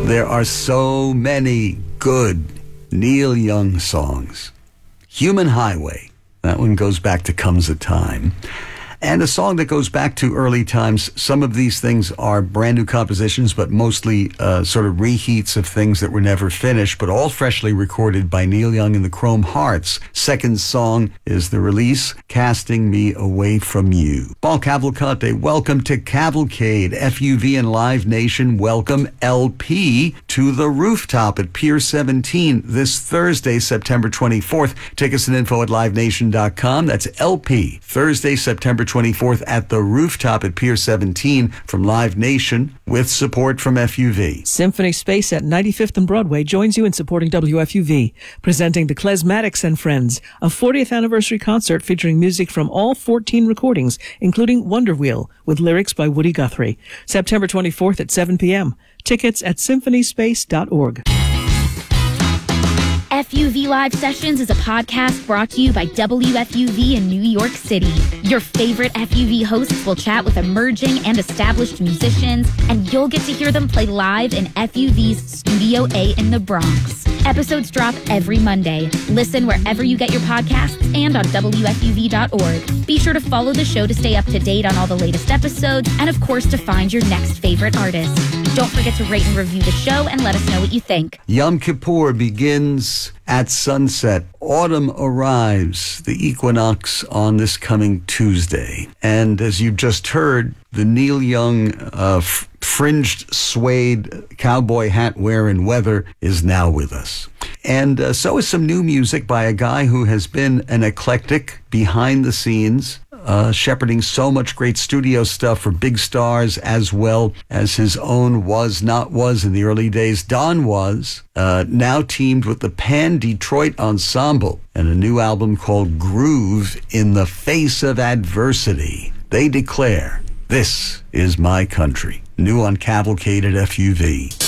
There are so many good Neil Young songs. Human Highway, that one goes back to Comes a Time. And a song that goes back to early times. Some of these things are brand new compositions, but mostly sort of reheats of things that were never finished, but all freshly recorded by Neil Young and the Chrome Hearts. Second song is the release, Casting Me Away From You. Paul Cavalcante, welcome to Cavalcade. FUV and Live Nation welcome LP to the rooftop at Pier 17 this Thursday, September 24th. Tickets and info at livenation.com. That's LP, Thursday, September 24th at the rooftop at Pier 17 from Live Nation with support from FUV. Symphony Space at 95th and Broadway joins you in supporting WFUV, presenting the Klezmatics and Friends, a 40th anniversary concert featuring music from all 14 recordings, including Wonder Wheel, with lyrics by Woody Guthrie. September 24th at 7 p.m. Tickets at symphonyspace.org. FUV Live Sessions is a podcast brought to you by WFUV in New York City. Your favorite FUV hosts will chat with emerging and established musicians, and you'll get to hear them play live in FUV's Studio A in the Bronx. Episodes drop every Monday. Listen wherever you get your podcasts and on WFUV.org. Be sure to follow the show to stay up to date on all the latest episodes, and of course to find your next favorite artist. Don't forget to rate and review the show and let us know what you think. Yom Kippur begins at sunset. Autumn arrives, the equinox, on this coming Tuesday. And as you just heard, the Neil Young fringed suede cowboy hat wearing weather is now with us. And so is some new music by a guy who has been an eclectic behind the scenes, shepherding so much great studio stuff for big stars as well as his own was in the early days. Don Was, now teamed with the Pan Detroit Ensemble and a new album called Groove in the Face of Adversity. They declare, "This is my country." New on Cavalcade at FUV.